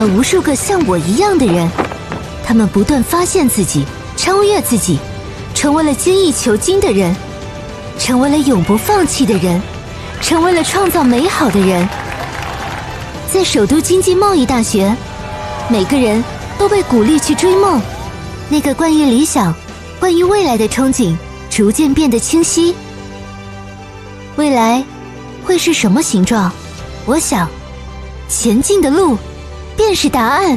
无数个像我一样的人，他们不断发现自己，超越自己，成为了精益求精的人，成为了永不放弃的人，成为了创造美好的人。在首都经济贸易大学，每个人都被鼓励去追梦，那个关于理想、关于未来的憧憬逐渐变得清晰。未来会是什么形状？我想，前进的路便是答案。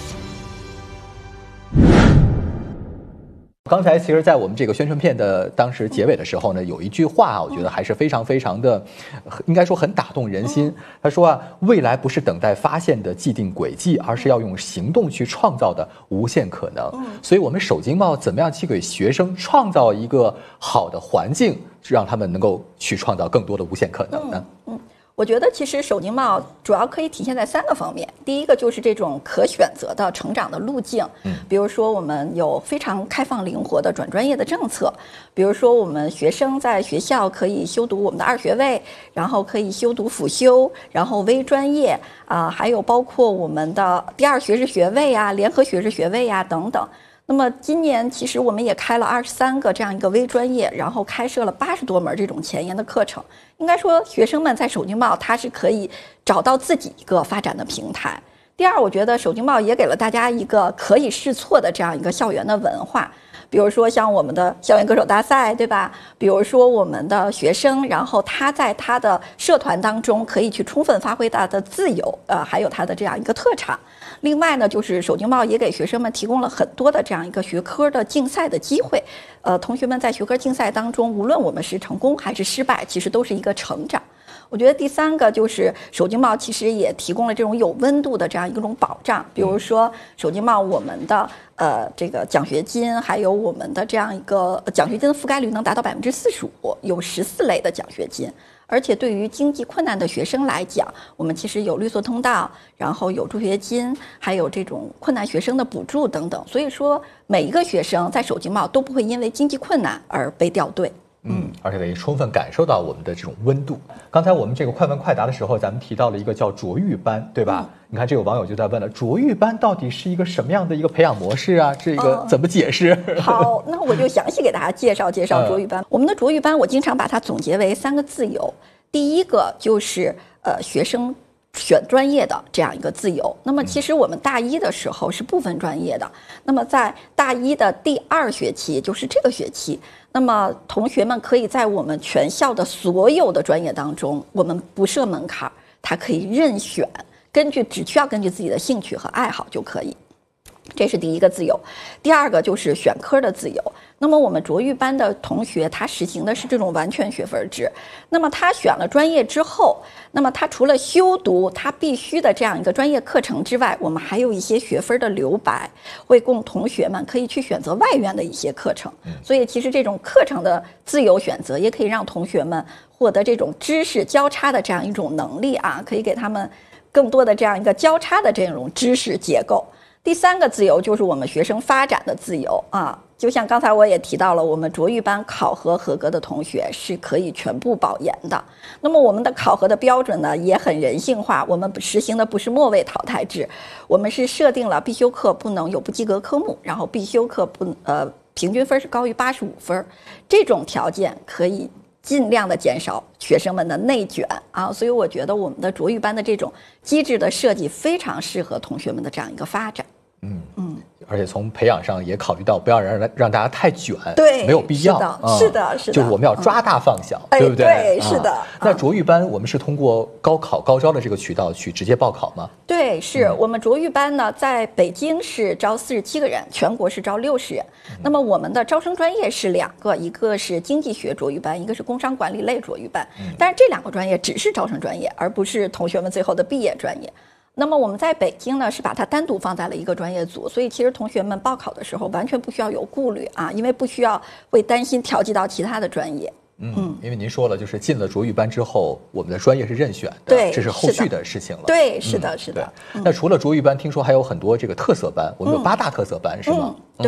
刚才其实在我们这个宣传片的当时结尾的时候呢，有一句话啊，我觉得还是非常非常的，应该说很打动人心。他说啊，未来不是等待发现的既定轨迹，而是要用行动去创造的无限可能。所以我们首经贸怎么样去给学生创造一个好的环境，让他们能够去创造更多的无限可能呢？ 我觉得其实首经贸主要可以体现在3个方面。第一个就是这种可选择的成长的路径，比如说我们有非常开放灵活的转专业的政策，比如说我们学生在学校可以修读我们的2学位，然后可以修读辅修，然后微专业还有包括我们的第2学士学位啊、联合学士学位啊等等。那么今年其实我们也开了23个这样一个微专业，然后开设了80多门这种前沿的课程。应该说学生们在首经贸它是可以找到自己一个发展的平台。第二，我觉得首经贸也给了大家一个可以试错的这样一个校园的文化。比如说像我们的校园歌手大赛，对吧？比如说我们的学生，然后他在他的社团当中可以去充分发挥他的自由，还有他的这样一个特长。另外呢，就是首经贸也给学生们提供了很多的这样一个学科的竞赛的机会。同学们在学科竞赛当中，无论我们是成功还是失败，其实都是一个成长。我觉得第3个就是首经贸其实也提供了这种有温度的这样一种保障，比如说首经贸我们的这个奖学金，还有我们的这样一个奖学金的覆盖率能达到45%，有14类的奖学金。而且对于经济困难的学生来讲，我们其实有绿色通道，然后有助学金，还有这种困难学生的补助等等。所以说每一个学生在首经贸都不会因为经济困难而被掉队。 而且可以充分感受到我们的这种温度。刚才我们这个快问快答的时候，咱们提到了一个叫卓育班，对吧？你看这有网友就在问了，卓育班到底是一个什么样的一个培养模式啊？这个怎么解释？ 好，那我就详细给大家介绍卓育班。我们的卓育班，我经常把它总结为3个自由。第一个就是学生选专业的这样一个自由。那么其实我们大1的时候是不分专业的。那么在大1的第2学期，就是这个学期，那么同学们可以在我们全校的所有的专业当中，我们不设门槛，他可以任选，只需要根据自己的兴趣和爱好就可以。这是第一个自由。第2个就是选科的自由。那么我们卓育班的同学，他实行的是这种完全学分制。那么他选了专业之后，那么他除了修读他必须的这样一个专业课程之外，我们还有一些学分的留白，会供同学们可以去选择外院的一些课程。所以其实这种课程的自由选择，也可以让同学们获得这种知识交叉的这样一种能力啊，可以给他们更多的这样一个交叉的这种知识结构。第3个自由就是我们学生发展的自由啊，就像刚才我也提到了，我们卓育班考核合格的同学是可以全部保研的。那么我们的考核的标准呢也很人性化，我们实行的不是末位淘汰制，我们是设定了必修课不能有不及格科目，然后必修课平均分是高于85分，这种条件可以尽量的减少学生们的内卷啊，所以我觉得我们的卓育班的这种机制的设计非常适合同学们的这样一个发展。 而且从培养上也考虑到不要让大家太卷， 对， 没有必要。 是的， 就是我们要抓大放小，对不对？ 对，是的。 那卓育班我们是通过高考高招的这个渠道去直接报考吗？ 对，是我们卓育班呢，在北京是招47个人，全国是招60人。那么我们的招生专业是2个，一个是经济学卓育班，一个是工商管理类卓育班。但是这2个专业只是招生专业，而不是同学们最后的毕业专业。那么我们在北京呢，是把它单独放在了一个专业组，所以其实同学们报考的时候完全不需要有顾虑啊，因为不需要会担心调剂到其他的专业。 因为您说了，就是进了卓育班之后，我们的专业是任选的， 对， 这是后续的事情了。 对，是的，是的。 那除了卓育班，听说还有很多这个特色班，我们有8大特色班，是吗？ 对。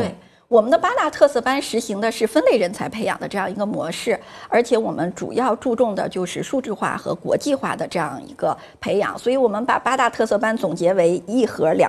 我们的8大特色班实行的是分类人才培养的这样一个模式，而且我们主要注重的就是数字化和国际化的这样一个培养，所以我们把8大特色班总结为1和2